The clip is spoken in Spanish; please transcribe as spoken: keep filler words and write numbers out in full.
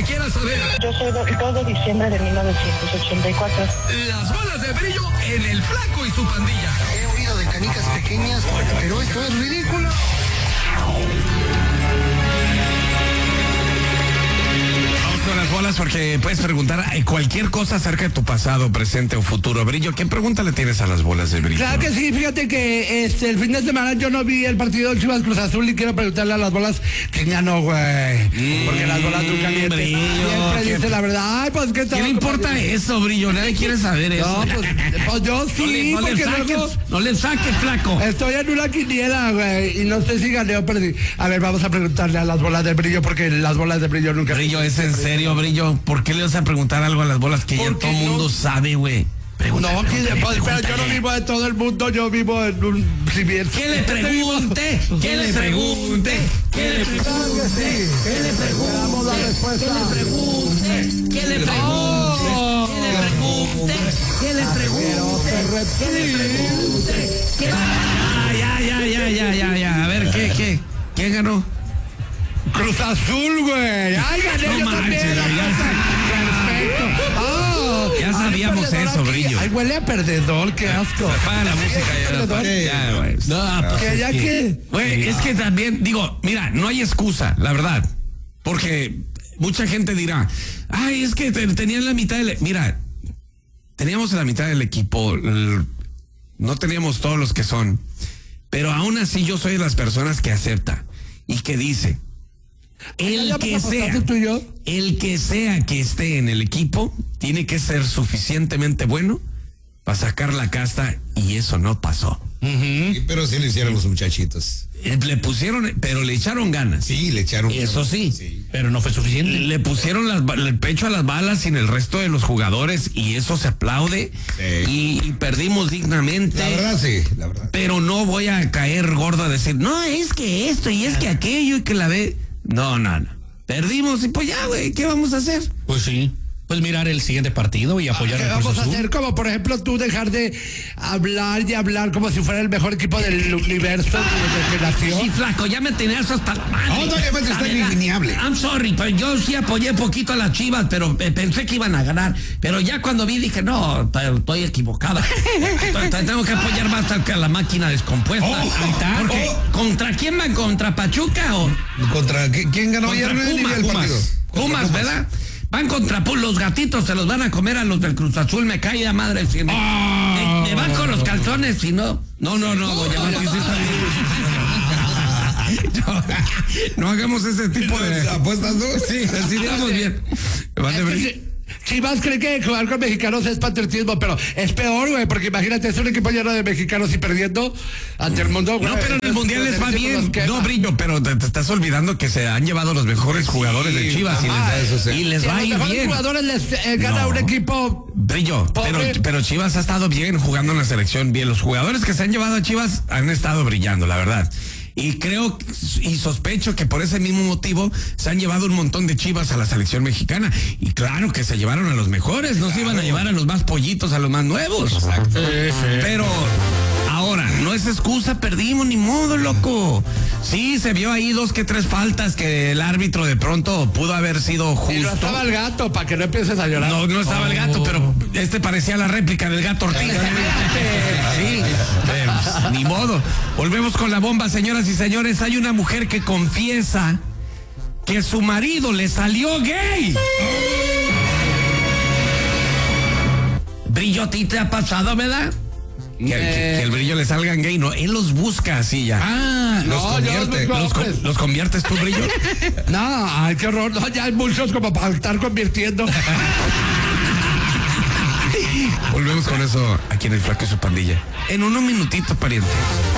quieras saber. Yo soy del dos de diciembre de mil novecientos ochenta y cuatro. Las bolas de brillo en el Flaco y su pandilla. He oído de canicas pequeñas, pero esto es ridículo. Con las bolas, porque puedes preguntar cualquier cosa acerca de tu pasado, presente o futuro. Brillo, ¿qué pregunta le tienes a las bolas de brillo? Claro que sí, fíjate que este el fin de semana yo no vi el partido de Chivas Cruz Azul y quiero preguntarle a las bolas quién ganó, güey. Mm, porque las bolas nunca mienten. Brillo, siempre ¿qué, dice la verdad. Ay, pues, ¿qué, ¿qué le importa eso, Brillo? Nadie quiere saber eso. No, pues, pues yo sí, no le, no porque le saques, luego no le saques, Flaco. estoy en una quiniela, güey, y no sé si gané o perdí. A ver, vamos a preguntarle a las bolas de brillo, porque las bolas de brillo nunca... Brillo, ¿es en serio, Brillo? ¿Por qué le vas a preguntar algo a las bolas que ya todo el mundo no sabe, güey? No, que, pues, pero yo no vivo de todo el mundo, yo vivo en un cimiento. ¿Qué le pregunte? ¿Qué le pregunte? ¿Qué le pregunte? ¿Qué le pregunte? ¿Qué le pregunte? ¿Qué le pregunte? ¿Qué le pregunte? ¿Qué le pregunte? ¿Qué le pregunte? ¿Qué? Ya, ya, ya, ya, ya, ya. A ver, ¿qué, qué? ¿Quién ganó? Cruz Azul, güey. Ay, gané no yo manches, también. Perfecto. Oh, ya sabíamos eso, aquí. Brillo. Ay, huele a perdedor, qué asco. Apaga la música ya. Ya, güey. No, pues ¿Que ya qué? Güey, es que también, digo, mira, no hay excusa, la verdad. Porque mucha gente dirá, ay, es que te, tenían la mitad del... Mira, teníamos la mitad del equipo, el, no teníamos todos los que son, pero aún así yo soy de las personas que acepta y que dice... El que sea, el que sea que esté en el equipo tiene que ser suficientemente bueno para sacar la casta y eso no pasó. Uh-huh. Pero sí le hicieron los muchachitos. Le pusieron, pero le echaron ganas. Sí, le echaron Eso ganas. sí, sí, pero no fue suficiente. Le pusieron las, el pecho a las balas sin el resto de los jugadores y eso se aplaude. Sí. Y, y perdimos dignamente. La verdad, sí, la verdad. Pero no voy a caer gordo a decir, no, es que esto y es que aquello y que la ve. No, no, no. Perdimos y pues ya, güey, ¿qué vamos a hacer? Pues sí. Pues mirar el siguiente partido y apoyar ¿Qué al Cruz vamos a Azul? hacer? Como por ejemplo tú dejar de hablar y hablar como si fuera el mejor equipo del universo desde que nació. Sí, Flaco, ya me tenías hasta la madre. No, no, ya me está iniminiable. I'm sorry, pero yo sí apoyé poquito a las Chivas, pero eh, pensé que iban a ganar. Pero ya cuando vi dije, no, estoy equivocada. Tengo que apoyar más a la máquina descompuesta. Oh, ahí está. Porque, oh. ¿contra quién van? ¿Contra Pachuca o...? ¿Contra quién ganó ayer? Contra Pumas, el Pumas, partido? Pumas, ¿verdad? Van contra los gatitos, se los van a comer a los del Cruz Azul, me cae la madre. Si me, Oh. me, me van con los calzones, si no. No, no, no, doña Mati, sí está bien. No, no hagamos ese tipo de apuestas, ¿no? Sí, decidimos bien. Chivas cree que jugar con mexicanos es patriotismo, pero es peor, güey, porque imagínate, es un equipo lleno de mexicanos y perdiendo ante el mundo, güey. No, pero en el Mundial les va bien. No, Brillo, pero te, te estás olvidando que se han llevado los mejores jugadores sí, de Chivas y, ah, les, eso sí. y les sí, va a ir bien. Los mejores jugadores les eh, gana no. un equipo... Brillo, pero, pero Chivas ha estado bien jugando en la selección, bien. Los jugadores que se han llevado a Chivas han estado brillando, la verdad. Y creo y sospecho que por ese mismo motivo se han llevado un montón de Chivas a la selección mexicana. Y claro que se llevaron a los mejores, no claro. se iban a llevar a los más pollitos, a los más nuevos. Exacto. Pero ahora, no es excusa, perdimos, ni modo, loco. Sí, se vio ahí dos que tres faltas que el árbitro de pronto pudo haber sido justo. Y no estaba el gato, para que no empieces a llorar. No, no estaba oh. el gato, pero este parecía la réplica del gato Ortiz. Sí, pero, ni modo. Volvemos con la bomba, señoras y señores. Hay una mujer que confiesa que su marido le salió gay. Brillo, ¿a ti te ha pasado, verdad? Que, eh. que, que el brillo le salgan gay, no, él los busca así ya. Ah, los no, convierte. Los, los, con, ¿Los conviertes tú, Brillo? No, ay, qué horror. No, ya hay muchos como para estar convirtiendo. Volvemos con eso aquí en el Flaco y su pandilla. En unos minutitos, pariente.